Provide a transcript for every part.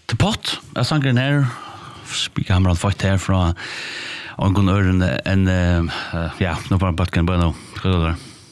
Til pott, jeg sanger den her, spikker han fått her fra Angon Øren nå bare bøtken på nå, hva er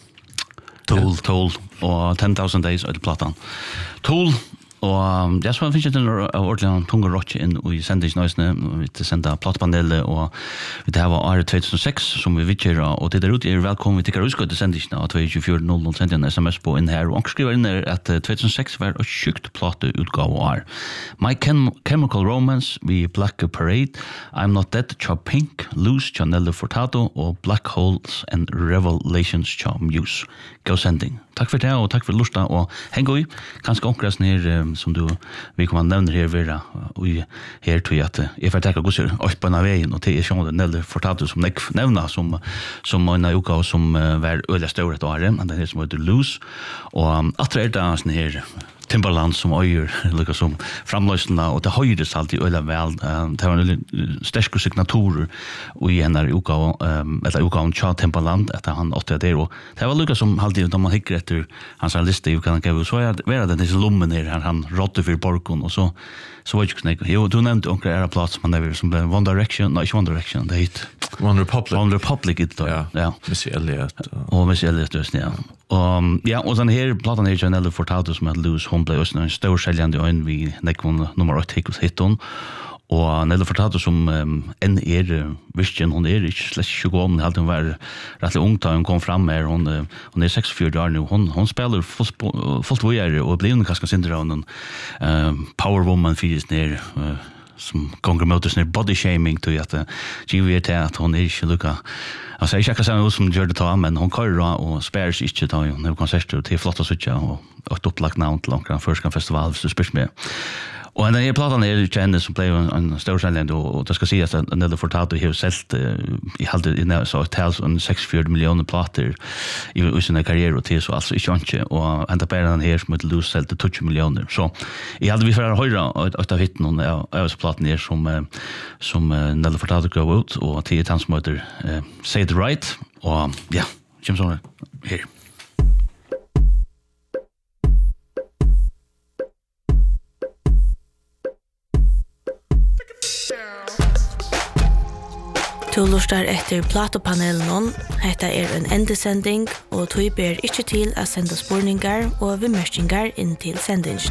det? Tool, og 10,000 Days av platan. Tool, og det så finnes det en ordentlig tunge rocke inn i sendingsnøysene, vi sender platepanelet, og det her var året 2006 som vi vidtjer, og det der ute velkommen til å huske til sendingsene av 2400 sendte en sms på inn her, og han skriver inn her at 2006 var et sykt plateutgave av My Chemical Romance, vi Black Parade, I'm Not Dead, Cha Pink, Loose, Cha Nelly Furtado, og Black Holes and Revelations, Cha Muse. Gå sending. Takk for det, og takk for lusta, og heng i, kanskje omkresten her, som vi kommer nevne her, vera, og her tror jeg at jeg får tenke gosser opp på denne veien, og til jeg skjønner det Nelly Furtado som jeg nevner, som en uka, som var øyelig større et år, men det er som heter Loose, og at det er sånn her, Timbaland som øyer lukka som framløsene, og det høyres alltid øyla vel. Det var en sterske signaturer i henne utgaven Tja Timbaland, etter han 80 der, og det var lukka som alltid, da man hikker etter hans liste, så er det den disse lommen her, han rådde for borgen, og så var det ikke sånn. Jo, du nevnte onker era plass, man nevner, som ble One Direction, nei, ikke One Direction, det hit One Republic, ja. Missy Elliott. Og Missy Elliott, ja. Og den her platan her, Nelly Furtado, som heter Loose, hun ble også en stor seljende øyn vi nekvån nummer 8 hos hitton, og Nelly Furtado som enn virkjen, hun ikke slett 20 år, men hun var rettelig ung da hun kom fram her, hun 46 år nå, hun spiller fullt vågjere, og blir hun ganske sindra av noen power woman fyres ned, som gonger mot sånn body shaming til at giver til at hun ikke lukka. Altså, jeg ikke akkurat noe som gjør det ta, men hun kører og spærer seg ikke ta, hun har konserter til flotte suttja, og et opplagt navn til omkring Førskan Festival, hvis du spørs med. Og denne platan kjennes som ble en stor sælend, og det skal sies at Nelly Furtado har selv i halvdel så tals 6-4 millioner plater i sin karriere og til, så altså ikke ikke, og enda bare den her som heter Loose selv til 20 millioner. Så jeg hadde vi for å høre et av hitten av platen her som Nelly Furtado gav ut, og til et hans som heter Say It Right, og ja, kjem sånn her. Du lustar etter platopanelen, hetta en endesending, og du ber ikke til å sende spurningar og vimerkingar inn til sendingen.